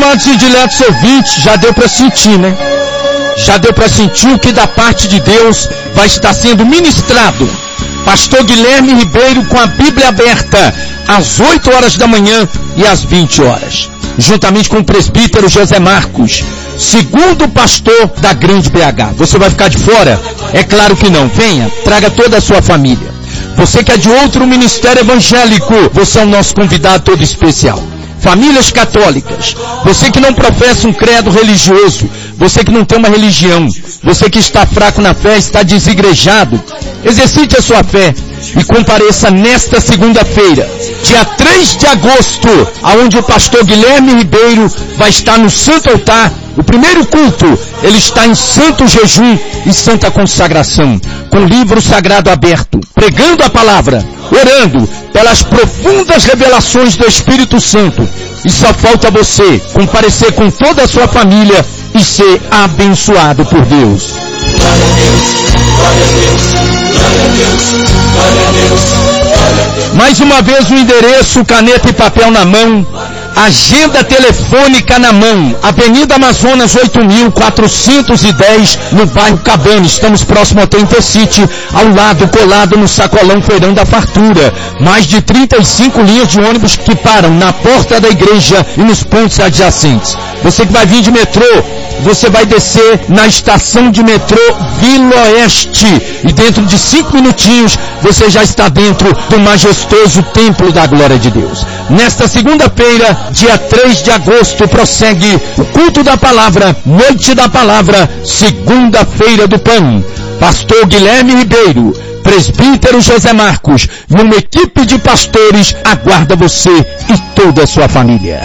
amados e diletos ouvintes, já deu para sentir, né? Já deu para sentir o que da parte de Deus vai estar sendo ministrado. Pastor Guilherme Ribeiro com a Bíblia aberta às 8 horas da manhã e às 20 horas. Juntamente com o presbítero José Marcos, segundo pastor da Grande BH. Você vai ficar de fora? É claro que não. Venha, traga toda a sua família. Você que é de outro ministério evangélico, você é o nosso convidado todo especial. Famílias católicas, você que não professa um credo religioso, você que não tem uma religião, você que está fraco na fé, está desigrejado, exercite a sua fé e compareça nesta segunda-feira, dia 3 de agosto, aonde o pastor Guilherme Ribeiro vai estar no Santo Altar. O primeiro culto, ele está em santo jejum e santa consagração, com o livro sagrado aberto, pregando a palavra, orando pelas profundas revelações do Espírito Santo. E só falta você comparecer com toda a sua família e ser abençoado por Deus. Glória a Deus, glória a Deus, glória a Deus, glória a Deus, glória a Deus. Mais uma vez o endereço, caneta e papel na mão, agenda telefônica na mão, Avenida Amazonas 8.410, no bairro Cabana. Estamos próximo ao Intercity, ao lado, colado no sacolão Feirão da Fartura. Mais de 35 linhas de ônibus que param na porta da igreja e nos pontos adjacentes. Você que vai vir de metrô, você vai descer na estação de metrô Vila Oeste e dentro de 5 minutinhos você já está dentro do majestoso templo da glória de Deus. Nesta segunda-feira, dia 3 de agosto, prossegue o culto da palavra, noite da palavra, segunda-feira do pão. Pastor Guilherme Ribeiro, presbítero José Marcos e uma equipe de pastores aguarda você e toda a sua família.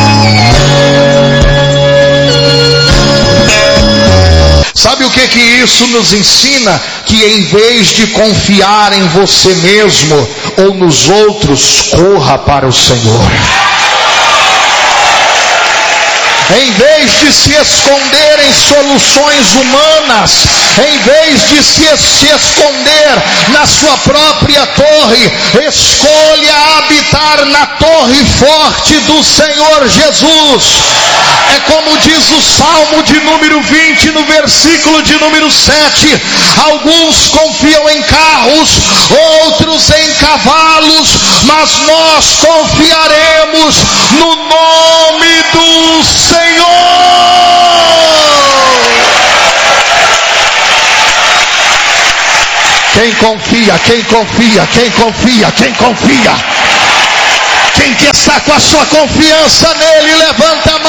Sabe o que isso nos ensina? Que em vez de confiar em você mesmo ou nos outros, corra para o Senhor. Em vez de se esconder em soluções humanas, em vez de se esconder na sua própria torre, escolha habitar na torre forte do Senhor Jesus. É como diz o Salmo de número 20, no versículo de número 7, alguns confiam em carros, outros em cavalos, mas nós confiaremos no nome do Senhor. Quem confia, quem confia, quem confia, quem confia? Quem que está com a sua confiança nele, levanta a mão.